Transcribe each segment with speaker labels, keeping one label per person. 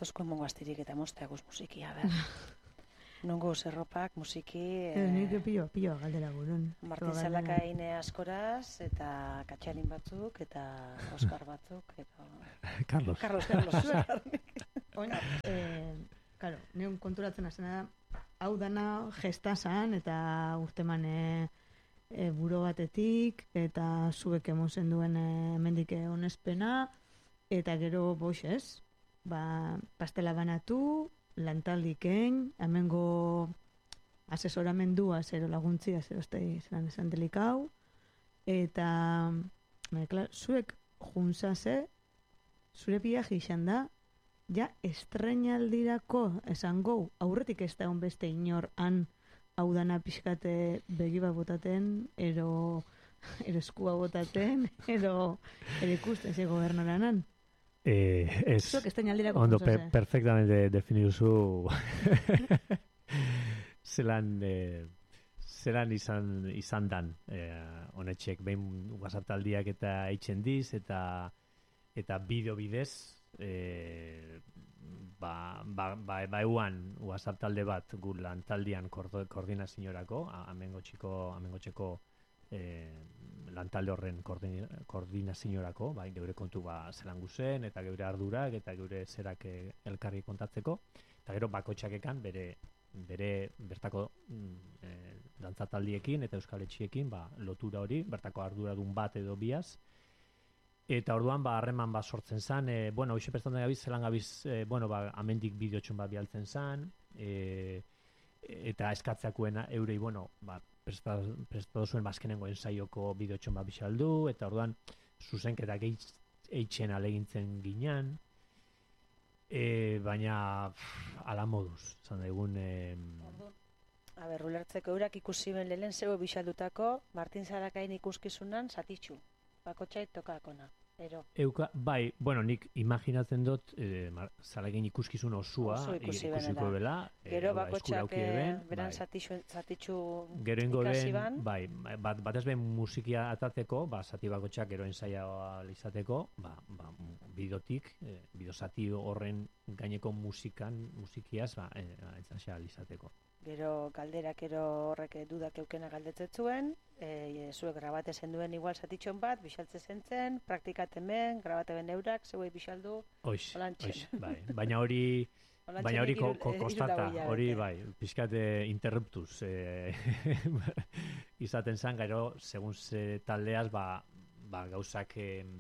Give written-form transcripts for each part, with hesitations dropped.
Speaker 1: tozko emongo astirik eta mosteaguz musikia, ber. Nongo zerropak, musiki...
Speaker 2: Nik pilo galdera burun.
Speaker 1: Martin Zalakain askoraz, eta Katxalin batzuk, eta Oskar batzuk, eta...
Speaker 3: Carlos.
Speaker 2: Oina, claro, nion konturatzen azena da, hau dana gestazan, eta urteman buro batetik, eta zuek emozen duen mendik onespena, eta gero boix ez, pastela banatu, lantaldiken, hemengo asesoramendua, zero laguntzia, zero zelan esan delikau, eta zuek juntzase, zure biaji izan da, ja estrenaldirako esan gau, aurretik ez da beste inor han hau dana pixkate begiba botaten, ero eskua botaten, ero ikusten ze gobernoranan.
Speaker 3: Ondo, perfectamente definiduzu zelan izan dan honetxek, behin WhatsApp taldiak eta eitzen diz, eta bideo bidez euan WhatsApp talde bat gu lan taldian koordinaziorako, amengotxeko lantalde horren koordinaziorako, geure kontu zelan guzen, eta geure ardurak, eta geure zerak elkarri kontatzeko, eta gero bakotxakekan bere bertako dantzataldiekin eta euskaletxiekin lotura hori, bertako arduradun bat edo biaz, eta orduan harreman sortzen zan, hoxe prestan da gabiz, zelan gabiz, amendik bideotxon bat bialtzen zan, eta eskatzeakuen eurei, prestatu zuen bazkenengo ensaioko bideotxon bat bixaldu, eta orduan zuzenketak eitzen alegintzen ginean, baina ala moduz, zan daigun...
Speaker 1: ulertzeko eurak ikusi ben lehen zeu bixaldutako, Martin Zalakain ikuskizunan zatitxu, bakotxait tokakona.
Speaker 3: Nik imaginatzen dut Zalakain ikuskizun osua ikusiko bela,
Speaker 1: gero bakotxak beran zatitxu ikasi ban,
Speaker 3: batez behin musikia atateko, zati bakotxak gero ensaia izateko, bidotik, bidozati horren gaineko musikiaz izateko.
Speaker 1: Gero galderak horrek dudak eukena galdetzen zuek grabate zen duen igual zatitxon bat, bixaltze zen, praktikaten ben, grabate ben eurak, zeuei bixaldu,
Speaker 3: olantxen. Baina hori kostata, hori pixkate interruptuz izaten zen, gero, segun ze taldeaz, gauzak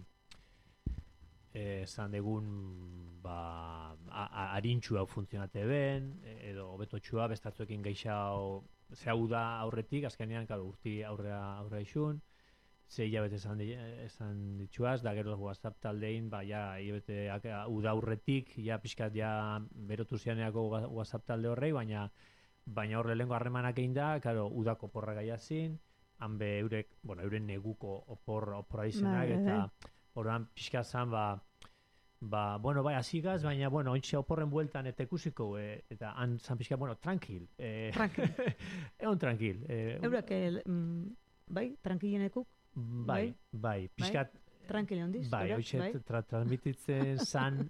Speaker 3: esan degun harintxua funtzionate ben, edo hobetotxua bestatzuekin geixau zehau da aurretik, azkenean urti aurrea isun, ze hilabete esan ditxuaz, da gero WhatsApp taldein, hilabete uda aurretik, pixkat berotu zianeako WhatsApp talde horrei, baina horre lehenko harremanak egin da, udako porra gaiazin, hanbe euren neguko oporra izenak, eta orduan pixka zan, azigaz, baina, ontsa oporren bueltan eta ikusiko, eta han zan pixka, tranquil. Egon tranquil.
Speaker 2: Eurak, tranquilenekuk?
Speaker 3: Bai, pixkat...
Speaker 2: Tranquil ondiz?
Speaker 3: Transmititzen zan,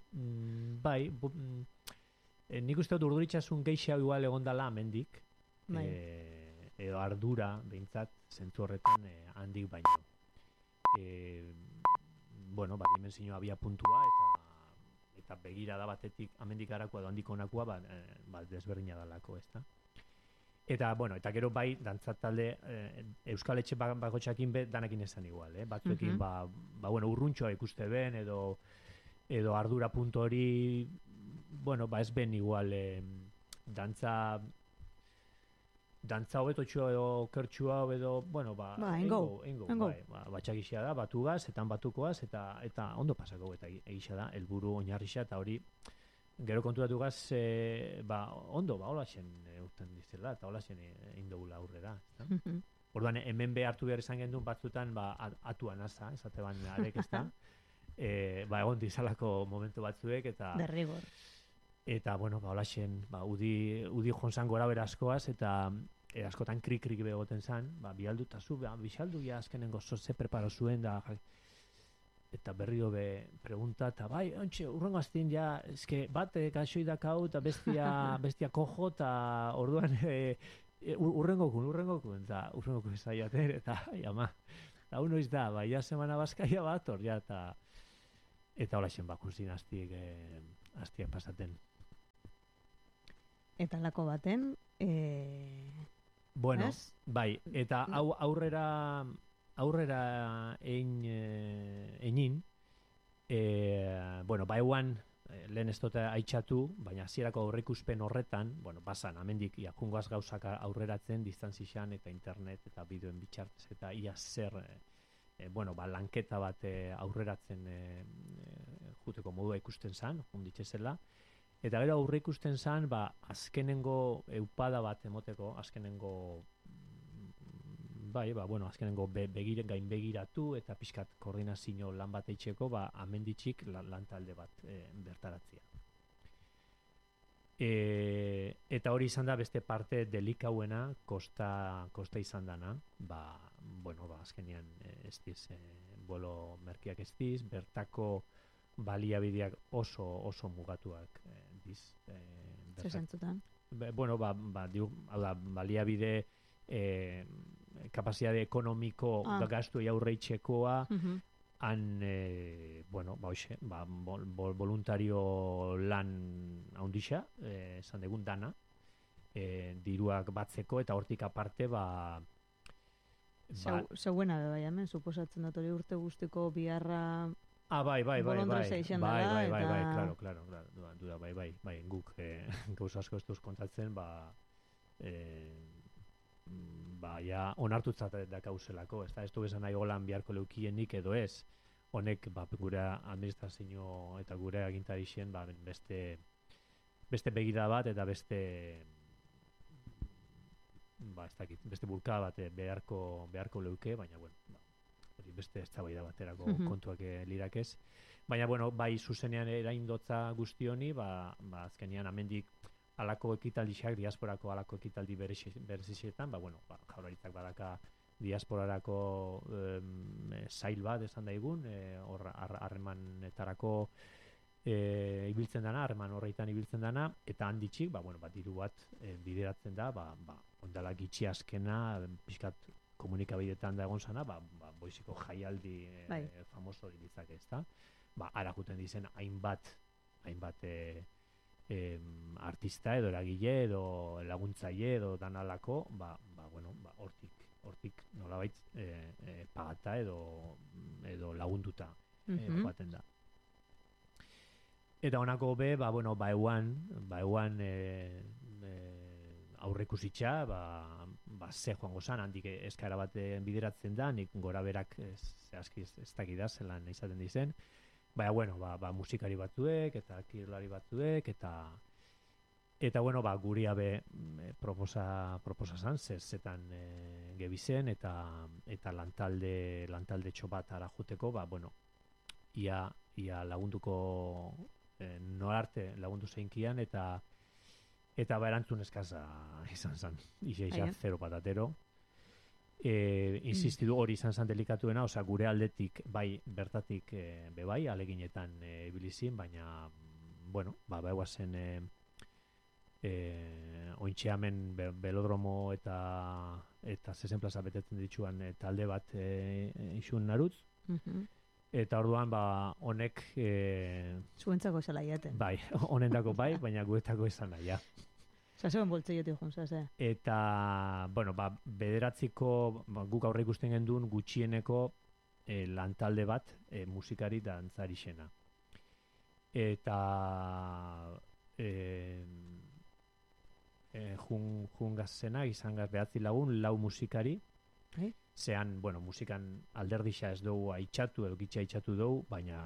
Speaker 3: nik uste dut urduritzasun geixea igual egondala amendik, edo ardura, behintzat, zentu horretan handik baino. Dimensio abia puntua eta begira da batetik amendik arakoa edo handik onakoa desberdina dalako, ezta? Eta gero dantzat talde Euskal Etxe bakotxakin danakin esan igual, batzuekin urruntxoa ikuste ben edo ardura puntu hori ez ben igual dantza hobetotxua edo kertxua edo, engo, batxakixea da, batugaz, etan batukoaz, eta ondo pasako, eta egisa da, helburu oinarrixa, eta hori, gero konturatugaz, ondo, hola xen urten dizela, eta hola xen indogula aurrera. Orduan, hemen behartu behar izan gendun batzutan, atuan asa, esate ban arek ez da, egon dizalako momentu batzuek, eta...
Speaker 2: Derrigor.
Speaker 3: Eta, hola xen, udi jonzan gora bera askoaz, eta askotan krik-krik begoten zan, bialdu eta zu, bixaldu ja azkenengo ze preparo zuen, da eta berriro be pregunta, eta bai, ontxe, urrengo aztien ja, eske, bat gaxoi dakau, eta bestia kojo, eta orduan urrengokun, eta urrengokun zaiaten, eta ama, eta hau noiz da, bai, ja semana bazkaia bat, hor, ja, eta hola xen bakunzin aztiak pasaten. Eta
Speaker 2: lako baten,
Speaker 3: bueno, bai, eta hau aurrera einin, bueno, baiuan, lehen ez dute haitxatu, baina hasierako aurreikuspen horretan, bueno, basan, amendik, jungoaz gauzak aurreratzen, distantzixan eta internet eta bideoen bitxartez, eta ia zer, bueno, lanketa bat aurreratzen juteko modua ikusten zan, junditzezela, eta gero aurre ikusten zan, azkenengo eupada bat emoteko, azkenengo azkenengo gain begiratu eta pixkat koordinazio lan bat eitzeko, amenditxik lan talde bat bertaratzea. Eta hori izan da beste parte delikauena kosta izan dana, azkenean ez diz, bolo merkiak ez diz, bertako baliabideak oso mugatuak diz.
Speaker 2: Zer zentzutan?
Speaker 3: Baliabide kapazitate ekonomiko gastu aurreitzekoa, han, voluntario lan haundixa, esan degun dana, diruak batzeko, eta hortik aparte,
Speaker 2: Zeuena bai, hemen, suposatzen dut hori urte guztiko biharra
Speaker 3: bai, guk gauza asko ez duz kontatzen, ja onartutzat dakauzelako, ez du esan nahi golan biharko leukienik edo ez, honek gure administrazio eta gure agintarixen beste begida bat eta beste beste bulka bat beharko leuke, baina hori beste eztabaida baterako kontuak lirakez. Baina, bai zuzenean eraindotza guzti honi, azkenean amendik alako ekitaldixak, diasporako alako ekitaldi berezizietan, jaurlaritzak badaka diasporarako zail bat esan daigun, harremanetarako ibiltzen dana, harreman horreitan ibiltzen dana, eta handitxik, diru bat bideratzen da, ondala gitxi azkena, pixkat komunikabidetan da egon zana, boiziko jaialdi famoso hori ditzak ez da. Ara juten dizen hainbat artista edo eragile edo laguntzaile edo danalako, hortik nolabait pagata edo lagunduta joaten da. Eta honako eguan aurreikusitza, ze joango zan, handik eskara bat bideratzen da, nik gora berak zehazki ez dakida, zelan izaten dizen, musikari batzuek, eta kirolari batzuek, eta guria be proposa zan, zetan gebizen, eta lantalde txobat ara juteko, ia lagunduko norarte lagundu zeinkian, eta erantzun eskaza izan zan, izan zero patatero. Insistidu hori izan zan delikatuena, gure aldetik bertatik bebai, aleginetan ibilizin, baina, eguazen ointxeamen belodromo eta zezen plaza betetzen dituan talde bat isun narutz, eta orduan honek
Speaker 2: zuentzako esala jaten.
Speaker 3: Honendako baina guetako esan nahi,
Speaker 2: Zasean boltzeiotik juntzaz,
Speaker 3: Eta, bederatziko, guk aurre ikusten gendun gutxieneko lantalde bat musikari dantzari xena. Eta jungazena, izan gaz behatzi lagun, lau musikari, zean, musikan alderdixa ez dugu haitxatu, edo gitxe haitxatu dugu, baina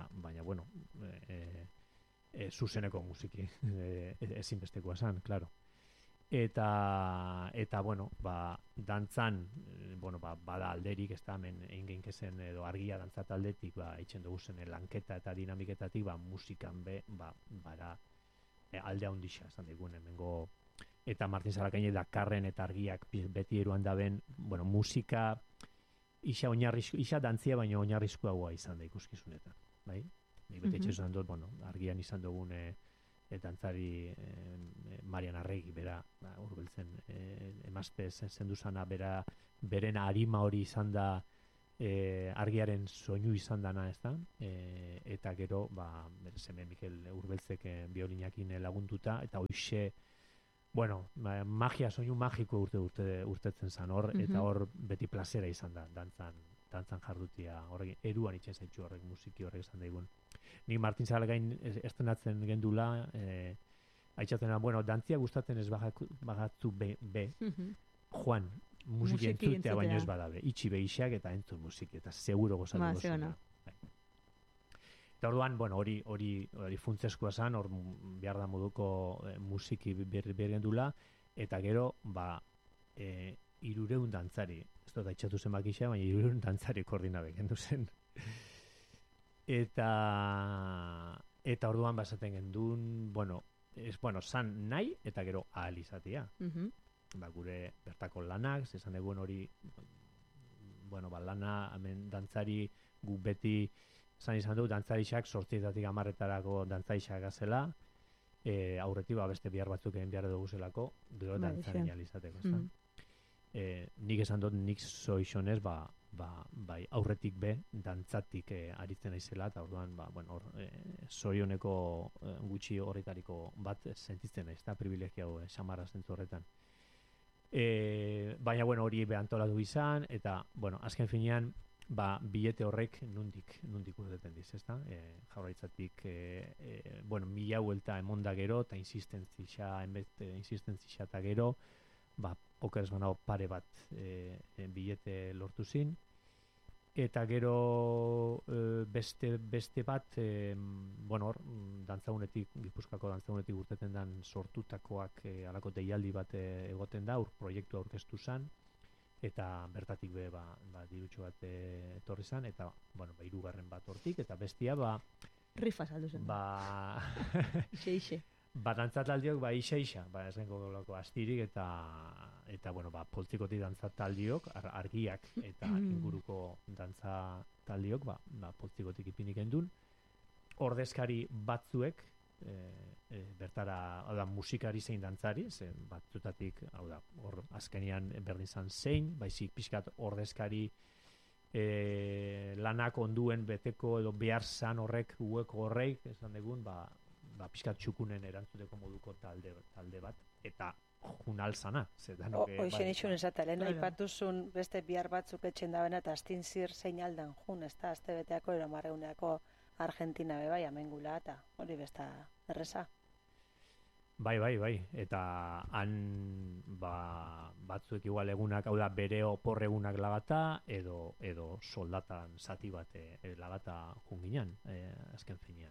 Speaker 3: zuzeneko musiki, ezinbestekoa zan, klaro. Eta dantzan, bada alderik, ez da, hemen egin zen edo argia dantzat aldetik, eitzen dugu zen lanketa eta dinamiketatik, musikan bara alde handixa, esan digun, hemengo, eta Martin Zarakaine Dakarren eta argiak beti eruan daben, musika isa dantzia baino oinarrizkoagoa izan da ikuskizunetan, bai? Nik bete izan dut, bueno, argian izan dugun dantzari Marian Arregi bera, Urbeltzen emazte zendu zana, beren arima hori izan da argiaren soinu izan dana, ez da? Eta gero, seme Mikel Urbeltzek biolinakin lagunduta, eta hoxe, bueno, magia, soinu magiko urtetzen zan hor, eta hor beti plazera izan da, dantzan jardutia, horrek, eruan itxen zaitxu horrek, musiki horrek izan daigun. Nik Martin Zabalgain estrenatzen gendula, aitzaten, bueno, dantzia gustatzen ez bagatzu be, Juan, musiki entzutea baino ez badabe, itxi behixak eta entzun musiki, eta seguro gozatu gozuna. Eta orduan, bueno, hori funtzeskoa zan, hor behar da moduko musiki bergendula, eta gero, 300 dantzari, ez dut aitxatu zen bakixa, baina 300 dantzari koordinabe gendu zen. Eta orduan basaten gendun, bueno, zan nahi, eta gero ahal izatea. Gure bertako lanak, esan egun hori, bueno, lana, hemen dantzari gu beti, izan du, dantzarixak 8-10 dantzarixak gazela, aurretik beste bihar batzuk egin behar dugu zelako, gero dantzari alizateko, nik esan dut, nik zoixonez, bai, aurretik be, dantzatik aritzen aizela, eta orduan, bueno, zorioneko gutxi horretariko bat sentitzen naiz, eta privilegiago, xamarra zentzu horretan. Baina, bueno, hori behantolatu izan, eta, bueno, azken finean, bilete horrek nundik urteten diz, ezta? Jaurlaritzatik, bueno, 1000 huelta emonda gero, eta insistentzia eta gero, okeres banago pare bat bilete lortu zin, eta gero beste bat, bueno, hor, Gipuzkoako dantzagunetik urteten dan sortutakoak alako deialdi bat egoten da, proiektu aurkeztu zan, eta bertatik be, dirutxo bat etorri zan, eta, bueno, 3. bat hortik, eta bestia,
Speaker 2: rifa saldu zen. Ixe.
Speaker 3: Dantzataldiok, isa, ez gengo gaulako astirik, eta bueno, poltsikotik dantzataldiok, argiak, eta inguruko dantzataldiok, poltsikotik ipinik endun. Ordezkari batzuek, bertara, musikari zein dantzari, batzutatik, hor azkenian berdin zan zein, baizik pixkat ordezkari lanak onduen beteko edo behar zan horrek, ueko horreik, esan degun, pixkat txukunen erantzuteko moduko talde bat, eta junal zana.
Speaker 1: Hoixen itxun esatelen, aipatuzun beste bihar batzuk etxen dabena, eta astin zir zein aldan jun, ez da, azte beteako eromarreuneako Argentina bebai, amengula, eta hori besta erreza.
Speaker 3: Bai, eta han batzuek igual egunak, hau da, bere opor egunak lagata, edo soldatan zati bat lagata junginan, azken finean.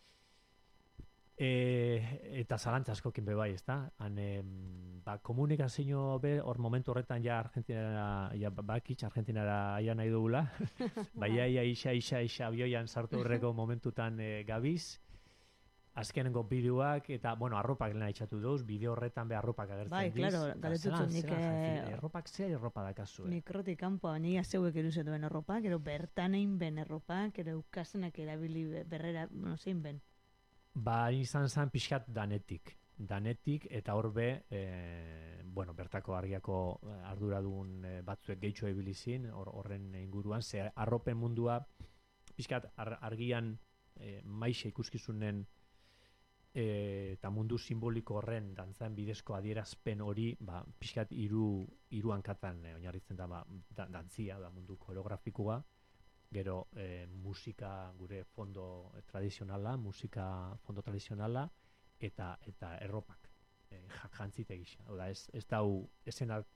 Speaker 3: Eta zalantza askokin bebai, ez da? Komunikazio hor momentu horretan ja Argentinara, Argentinara aia nahi dugula, isa abioian sartu horreko momentutan gabiz, azkenengo bideoak, eta, bueno, arropak lena itxatu duz, bideo horretan arropak agertzen diz.
Speaker 2: Bai, klaro, galetutzen nik...
Speaker 3: Arropak zer arropa dakazu,
Speaker 2: Mikrotik kanpoa, nire zeuek eruzen duen arropak, gero bertan egin ben arropak, gero eukazenak erabili berrera, zein ben.
Speaker 3: Izan zen pixkat danetik, eta horbe, bueno, bertako argiako arduradun batzuek gehitxo ebilizin, horren inguruan, ze arropen mundua, pixkat argian maixa ikuskizunen eta mundu simboliko horren dantzan bidezko adierazpen hori, pixkat hiru hankatan oinarritzen da dantzia, mundu koreografikoa, gero musika gure fondo tradizionala, eta erropak, jantzite gisa. Ez dau, esenak,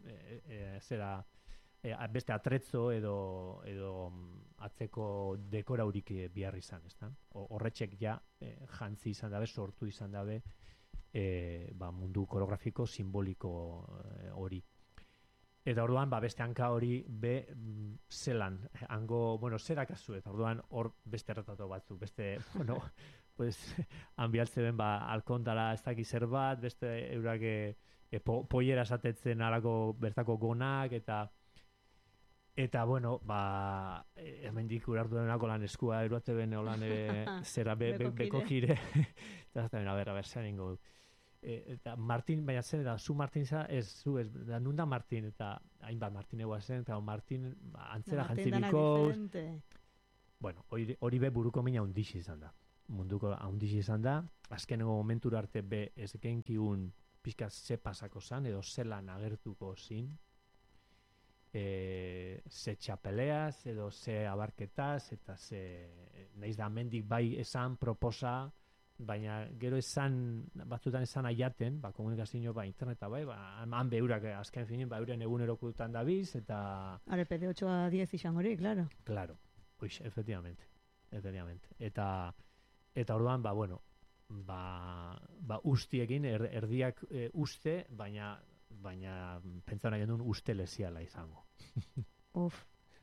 Speaker 3: beste atretzo edo atzeko dekoraurik bihar izan, ezta? Horretxek ja jantzi izan dabe, sortu izan dabe mundu koreografiko simboliko hori. Eta orduan, beste hanka hori zelan, hango, bueno, zerakazu, eta orduan hor beste erretatu batzu, beste, bueno, pues, hanbialtze ben, alkontara ez dakiz zer bat, beste eurak poiera esatetzen alako bertako gonak, eta Eta, bueno, hemendik urartu denako lan eskua eruate bene holan zera bekokire. Eta azten, a ber, zer ingo du. Eta Martin, baina zen, eta zu Martin za, da nunda Martin, eta hainbat Martin egoa zen, eta Martin antzera jantzibiko. Bueno, hori be buruko mina hundixi izan da. Munduko hundixi izan da. Azkenengo momentura arte be ezkenkigun pixka ze pasako zan, edo zelan agertuko zin. Ze txapeleaz, edo ze abarketaz, eta ze nahiz da mendik bai esan, proposa, baina gero esan, batzutan esan aiaten, komunikazio interneta bai, han beurak azken finin, euren egunerokutan da biz, eta...
Speaker 2: Arepede 8-10 izan hori, claro.
Speaker 3: Claro, oiz, efectivamente. Eta orduan, bueno, ustiekin, erdiak uste, baina pentsatzen genuen uste leziala izango.
Speaker 2: Uf.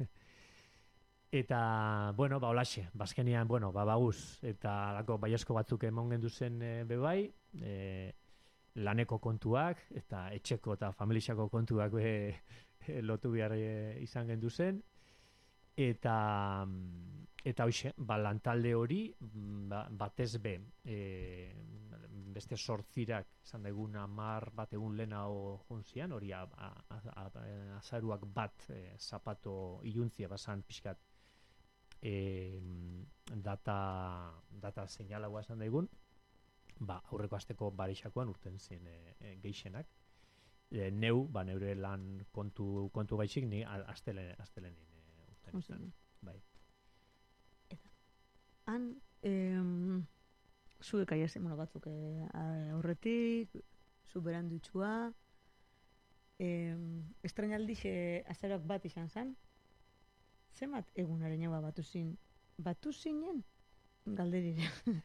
Speaker 3: Eta, bueno, holaxe, bazkenian, baguz, eta lako baiasko batzuk emon gendu zen bebai, laneko kontuak, eta etxeko eta familixako kontuak lotu behar izan gendu zen, eta hoxe, lantalde hori, batez be, beste sortzirak, esan dagun 10 bat egun lehena jontzian, hori azaruak bat zapato iluntzia basan pixkat data seinalagoa esan daigun, aurreko asteko barixakoan urten zen geixenak. Neure lan kontu baitxik, ni astelenin urten izan. Bai.
Speaker 2: Han, zuek aiazen batzuk aurretik, zu berandutxua, estrainaldixe azaroak bat izan zen, zemat egunaren jau batu zinen galderire.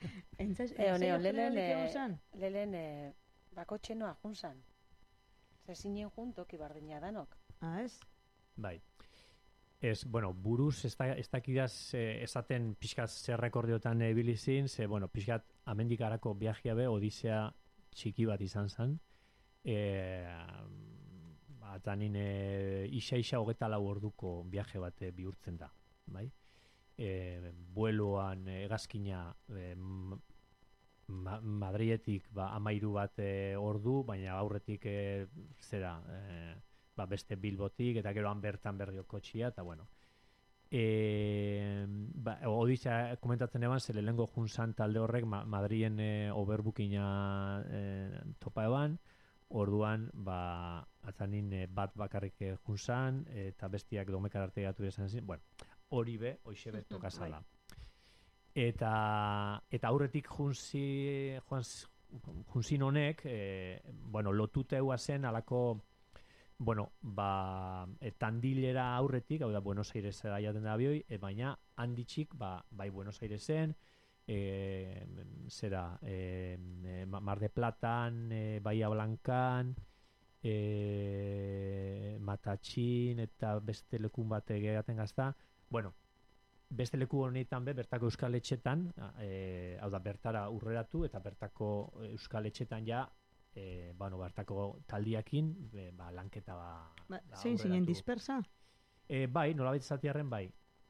Speaker 1: Lehen bakotxenoa junzan. Zezinen juntok ibardina danok.
Speaker 2: Ez?
Speaker 3: Bai. Buruz ez dakidaz esaten pixkat zer rekordiotan bilizin, pixkat amendik arako viajea be, odisea txiki bat izan zen. Eta nire isa 24 orduko viaje bat bihurtzen da. Bai? Bueloan egazkina Madrietik 13 bat ordu, baina aurretik beste Bilbotik, eta gero han bertan berrio kotxia, eta bueno. Odisea komentatzen eban, ze lehengo junzan talde horrek Madrien overbookina topa eban, orduan, atzanin bat bakarrik junzan, eta bestiak domekar arte gatu izan zin, hori be, hoxe be tokazala. Eta aurretik junzin honek, lotute eua zen alako, Tandilera aurretik, hau da Buenos Aires aiaten da bioi, baina handitxik, bai Buenos Airesen, Mar de Platan, Bahia Blancan, Matatxin, eta beste lekun bat egaten gazta. Beste leku honetan bertako euskal etxetan, hau da bertara urreratu, eta bertako euskal etxetan ja, bertako taldiakin, lanketa
Speaker 2: zein zinen dispersa?
Speaker 3: Bai, nolabait zatiarren bai.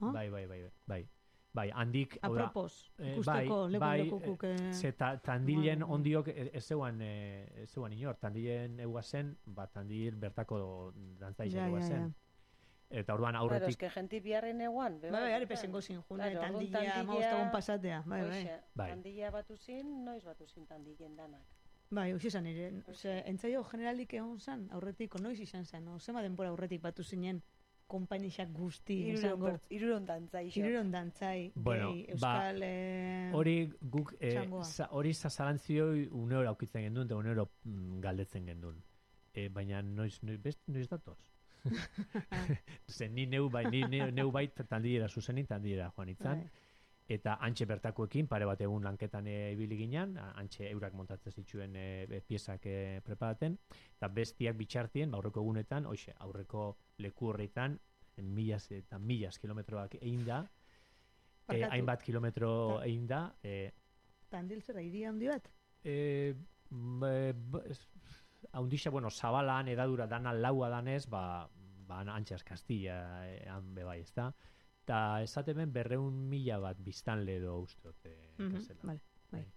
Speaker 3: Bai, handik...
Speaker 2: Apropos, ikusteko lekukuk...
Speaker 3: Tandilen ondiok ez zeuan inor, Tandilen eguazen, Tandil bertako dantzaixa eguazen. Eta orduan aurretik...
Speaker 1: Eske jenti biharren eguan.
Speaker 2: Bai, ari pesengo zin, june, Tandila maustagon pasatea.
Speaker 1: Tandila batu zin, noiz batu zin Tandilen danak.
Speaker 2: Bai, hoxe zan ere, entzaio generalik egon zan, aurretiko, noiz izan zan, zema denbora aurretik batu zinen, konpainixak guzti, izango.
Speaker 1: Iruron dantzai.
Speaker 3: Bueno,
Speaker 1: euskal...
Speaker 3: Hori guk, hori zazalantzioi uneoro aukitzen gendun, eta uneoro galdetzen gendun. Baina noiz datoz? Zen, ni neu bai Tandilera zuzenin, Tandilera joan itzan. Eta antxe bertakoekin, pare bat egun lanketan ibili ginen, antxe eurak montatzen zituen piezak preparaten, eta bestiak bitxartien, aurreko egunetan, aurreko leku horretan, milaz eta milaz kilometroak egin da, hainbat kilometro egin da.
Speaker 2: Tandil zera, iria handi bat?
Speaker 3: Haundixa, zabalan, edadura dana laua danez, ba, Antxas Castilla, han bebai, ez da? Eta esatemen 200.000 bat biztanle edo usteot.
Speaker 2: Vale, bai.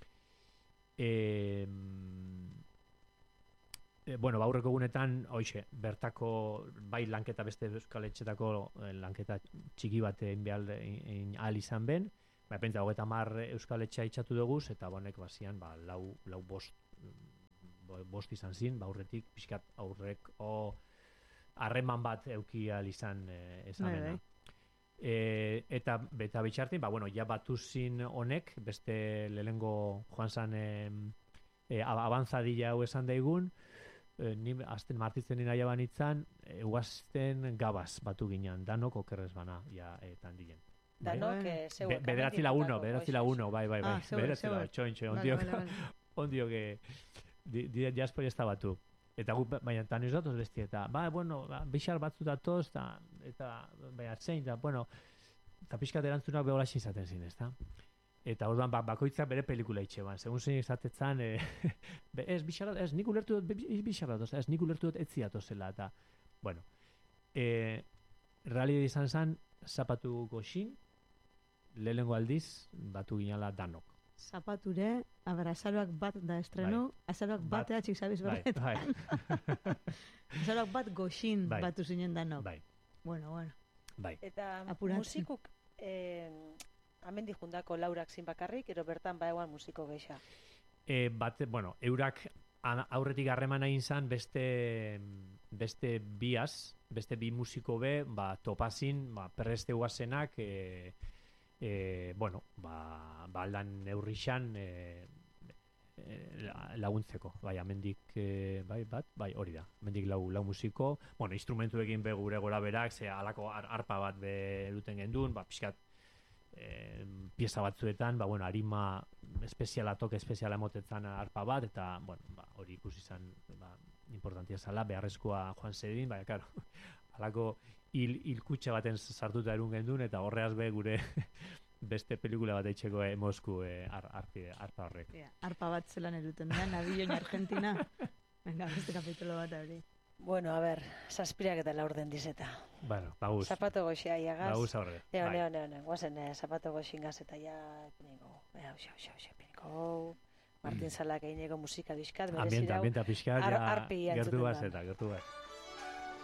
Speaker 3: Bueno, aurreko egunetan, hoxe, bertako, bai lanketa beste euskal etxetako lanketa txiki bat egin ahal izan ben, ba, pentsa, 30 euskal etxea itxatu dugu, eta bonek bazian, ba, lau bost izan zin, ba, aurretik, pixkat aurrek, harreman bat euki ahal izan ezamena. Eta bitxartin, ba, bueno, ja batu zin honek, beste lehengo joan zan avanzadilla hau esan daigun, ni azten martitzen nina jaban itzan, uazten gabaz batu ginean, danok okerrez bana, ja, etan dilen.
Speaker 1: Danok, zeuek.
Speaker 3: Bederatzi laguno, bai. Bederatzi laguno, txoin, ondio que diaspora ez da batu. Eta gu, baina, eta niz datoz besti, eta, bueno, bixar batzu datoz, eta, baina, zein, eta, bueno, eta pixkat erantzunak beholaxin izaten zin, ez da? Eta orduan bakoitzak bere pelikula itxe ban. Segun zein izatetzan, ez nik ulertu dut bixarratoz, ez nik ulertu dut etziatozela. Eta, bueno, realidad izan zen, zapatu goxin, lehengo aldiz, batu ginala danok.
Speaker 2: Zapature, azaroak bat da estreno, azaroak bat eatxik zabiz berretan. Azaroak bat goxin batu zinen danok.
Speaker 3: Bai.
Speaker 2: Bueno.
Speaker 3: Bai.
Speaker 1: Eta musikuk, hemen dijundako laurak zin bakarrik, ero bertan eguan musiko geixa.
Speaker 3: Bueno, eurak aurretik harreman egin zan beste bi musiko be, topazin, perreste guazenak, bueno, aldan neurrixan laguntzeko, amendik hori da, amendik lau musiko, bueno, instrumentuekin be gure gora berak, ze alako arpa bat be duten gendun, pixkat pieza batzuetan, bueno, harima espeziala, toke espeziala emotetzen arpa bat, eta, bueno, hori ikusi izan importantia zala, beharrezkoa joan zedin, karo, alako hilkutxa baten sartuta erun gendun, eta horreaz be gure beste pelikula bat eitxeko Mosku arpa horrek.
Speaker 2: Arpa bat zelan eruten da, Nabilloin Argentina. Venga, beste kapitulo bat hori.
Speaker 1: Bueno, a ver, zazpirak eta laurden dizeta.
Speaker 3: Bueno, baguz.
Speaker 1: Zapato goxia, iagaz.
Speaker 3: Baguz horre.
Speaker 1: Ne, guazen, zapato goxin gaz eta ja, piniko, Martin Salak eineko musika bizkat,
Speaker 3: ambienta pixkat,
Speaker 1: arpi
Speaker 3: gertu bat.